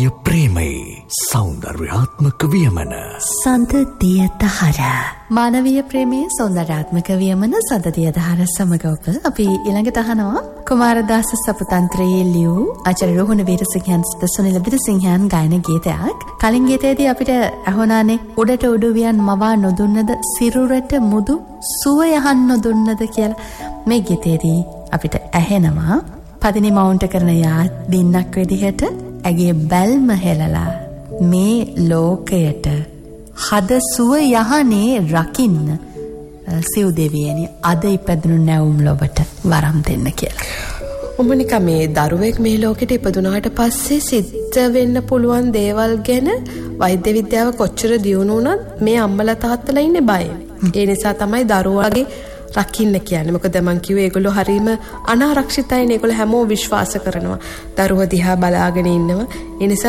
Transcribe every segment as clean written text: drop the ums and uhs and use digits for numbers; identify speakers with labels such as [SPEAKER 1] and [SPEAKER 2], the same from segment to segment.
[SPEAKER 1] මානවීය ප්‍රේමයේ සෞන්දර්යාත්මක වියමන
[SPEAKER 2] සඳදියදහර.
[SPEAKER 3] මානවීය ප්‍රේමයේ සෞන්දර්යාත්මක වියමන සඳදියදහර සමග ඔබ අපි ඊළඟට අහනවා කුමාරදාස සපුතන්ත්‍රයේ ලියූ ආචාර්ය රෝහණ වීරසිංහන් සුනිල් විරසිංහන් ගායන ගීතයක්. කලින් ගීතයේදී අපිට අහුණානේ උඩට උඩුවියන් මවා නොදුන්නද සිරුරට මුදු සුව යහන් නොදුන්නද කියලා. මේ ගීතයේදී අපිට ඇහෙනවා පදිනි මවුන්ට කරන යාදින්නක් විදිහට ඇගේ බැල්ම හෙලලා මේ ලෝකයට හද සුව යහනේ රකින්න සිව් දෙවියනි අද ඉපදුණු නැවුම් ලොවට වරම් දෙන්න කියලා.
[SPEAKER 4] උඹනික මේ දරුවෙක් මේ ලෝකෙට ඉපදුනාට පස්සේ සිද්ධ වෙන්න පුළුවන් දේවල් ගැන වෛද්‍ය විද්‍යාව කොච්චර දියුණු වුණත් මේ අම්මලා තාත්තලා ඉන්නේ බයෙන්. ඒ නිසා තමයි දරුවාගේ රකින්න කියන්නේ. මොකද මං කිව්වේ ඒගොල්ලෝ හරීම අනාරක්ෂිතයිනේ. ඒගොල්ලෝ හැමෝම විශ්වාස කරනවා. දරුවා දිහා බලාගෙන ඉන්නවා. ඒ නිසා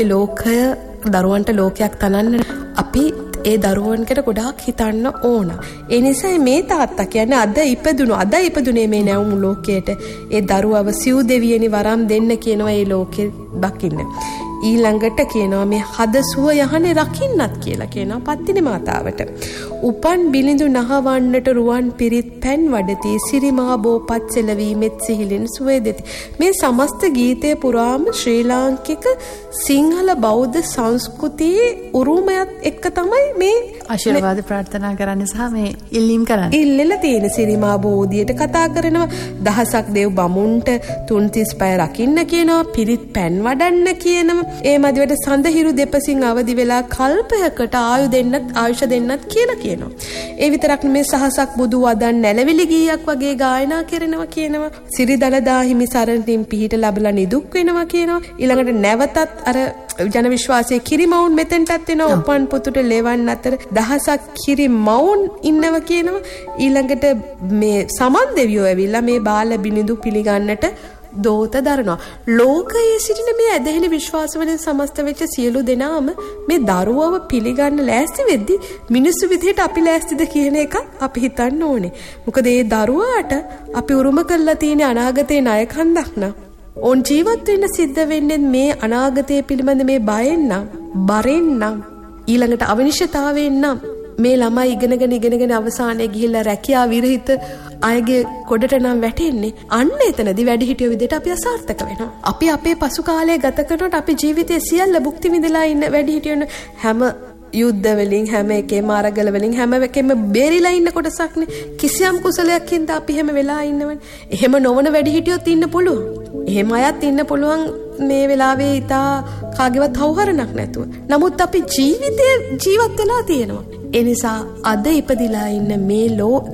[SPEAKER 4] දරුවන්ට ලෝකයක් තනන්න අපි ඒ දරුවන්කට ගොඩාක් හිතන්න ඕන. ඒ නිසා මේ තාත්තා කියන්නේ අද ඉපදුනේ මේ නැවුම් ලෝකයට ඒ දරුවව සිව් දෙවියනි වරම් දෙන්න කියනවා ඒ ලෝකෙ දකින්න. ඊළඟට කියනවා මේ හද සුව යහනේ රකින්නත් කියලා කියනවා පත්තිනි මාතාවට. උපන් බිලිඳු නහවන්නට රුවන් පිරිත් පැන් වඩති සිරිමා බෝපත් සෙලවීමෙත් සිහිලෙන් සුවේ දෙති. මේ සමස්ත ගීතය පුරාම ශ්‍රී ලාංකික සිංහල බෞද්ධ සංස්කෘතියේ උරුමයත් එක්ක තමයි මේ
[SPEAKER 3] ආශිර්වාද ප්‍රාර්ථනා කරන්න සහ මේ ඉල්ලීම් කරන්න.
[SPEAKER 4] ඉල්ලලා තියෙන සිරිමා බෝධියට කතා කරනවා. දහසක් දේව් බමුණට 335 රකින්න කියනවා. පිරිත් පැන් වඩන්න කියනවා. ඒ මදිවට සඳහිරු දෙපසින් අවදි වෙලා කල්පයකට ආයුෂ දෙන්නත් කියලා කියනවා. ඒ විතරක් නෙමේ සහසක් බුදු වදන් නැලවිලි ගීයක් වගේ ගායනා කරනවා කියනවා. සිරිදලදා හිමි සරණින් පිහිට ලැබලා නිදුක් වෙනවා කියනවා. ඊළඟට නැවතත් අර ජන විශ්වාසයේ කිරිමවුන් මෙතෙන්ටත් එනවා. උපන් පුතුට ලෙවන් අතර දහසක් කිරිමවුන් ඉන්නවා කියනවා. ඊළඟට මේ සමන් දෙවියෝ ඇවිල්ලා මේ බාල බිනිඳු පිළිගන්නට දෝත දරනවා. ලෝකයේ සිටින මේ ඇදහිලි විශ්වාසවලින් සමස්ත වෙච්ච සියලු දෙනාම මේ දරුවව පිළිගන්න ලෑස්ති වෙද්දි මිනිස්සු විදිහට අපි ලෑස්තිද කියන එක අපි හිතන්න ඕනේ. මොකද ඒ දරුවාට අපි උරුම කරලා තියෙන අනාගතේ ණයකන්දක් නා. ඕන් ජීවත් වෙන්න සිද්ධ වෙන්නේ මේ අනාගතය පිළිබඳ මේ බයෙන් නම් ඊළඟට අවිනිශ්චිතතාවයෙන් නම් මේ ළමයි ඉගෙනගෙන අවසානයේ ගිහිල්ලා රැකියා විරහිත අයගේ ගොඩට නම් වැටෙන්නේ. අන්න එතනදී වැඩිහිටියෝ විදිහට අපි අසාර්ථක වෙනවා. අපි අපේ පසු කාලය ගත කරනකොට අපි ජීවිතයේ සියල්ල භුක්ති විඳලා ඉන්න වැඩිහිටියෝ හැම යුද්ධ වලින් හැම එකේම අරගල වලින් හැම එකෙම බේරිලා ඉන්න කොටසක්නේ. කිසියම් කුසලයක් හින්දා අපි හැම වෙලා ඉන්නවනේ. එහෙම නොවන වැඩිහිටියොත් ඉන්න පුළුවන්. එහෙම අයත් ඉන්න පුළුවන් මේ වෙලාවේ ඉතා කාගේවත් හවුහරණක් නැතුව. නමුත් අපි ජීවත් වෙලා තියෙනවා. ඒ නිසා අද ඉපදිලා ඉන්න මේ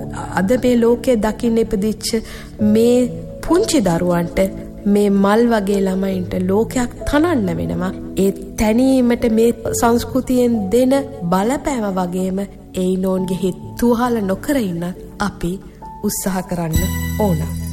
[SPEAKER 4] ලෝකයේ දකින්න ඉපදිච්ච මේ පුංචි දරුවන්ට මේ මල් වගේ ළමයින්ට ලෝකයක් තනන්න වෙනවා. ඒ තැනීමට මේ සංස්කෘතියෙන් දෙන බලපෑම වගේම ඒනෝන්ගේ හිත තුවාල නොකර ඉන්නත් අපි උත්සාහ කරන්න ඕන.